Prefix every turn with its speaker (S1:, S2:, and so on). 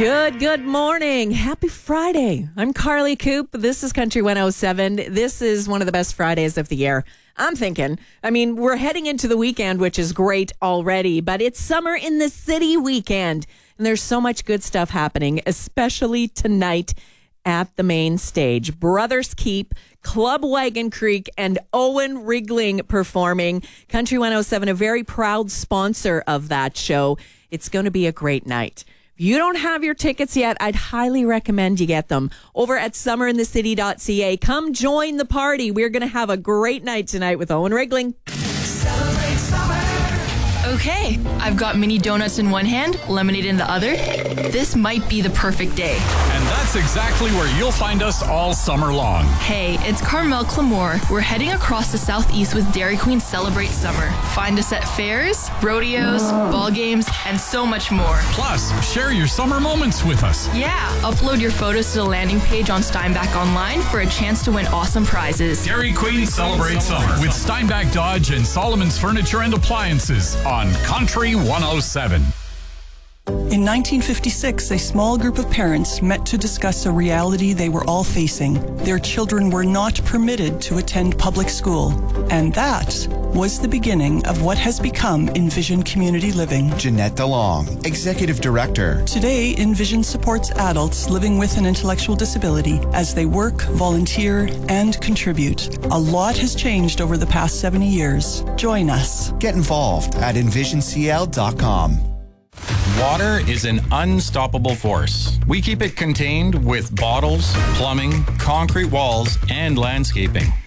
S1: Good morning. Happy Friday. I'm Carly Coop. This is Country 107. This is one of the best Fridays of the year. I'm thinking. We're heading into the weekend, which is great already, but it's Summer in the City weekend. And there's so much good stuff happening, especially tonight at the main stage. Brothers Keep, Club Wagon Creek, and Owen Rigling performing. Country 107, a very proud sponsor of that show. It's going to be a great night. If you don't have your tickets yet, I'd highly recommend you get them over at summerinthecity.ca. Come join the party. We're going to have a great night tonight with Owen Rigling.
S2: Celebrate summer. Okay, I've got mini donuts in one hand, lemonade in the other. This might be the perfect day.
S3: And that's exactly where you'll find us all summer long.
S2: Hey, it's Carmel Clamore. We're heading across the southeast with Dairy Queen Celebrate Summer. Find us at fairs, rodeos, ball games, and so much more.
S3: Plus, share your summer moments with us.
S2: Yeah, upload your photos to the landing page on Steinbach Online for a chance to win awesome prizes.
S3: Dairy Queen Celebrate Summer with Steinbach Dodge and Solomon's Furniture and Appliances on Country 107.
S4: In 1956, a small group of parents met to discuss a reality they were all facing. Their children were not permitted to attend public school. And that was the beginning of what has become Envision Community Living.
S5: Jeanette DeLong, Executive Director.
S4: Today, Envision supports adults living with an intellectual disability as they work, volunteer, and contribute. A lot has changed over the past 70 years. Join us.
S5: Get involved at envisioncl.com.
S6: Water is an unstoppable force. We keep it contained with bottles, plumbing, concrete walls, and landscaping.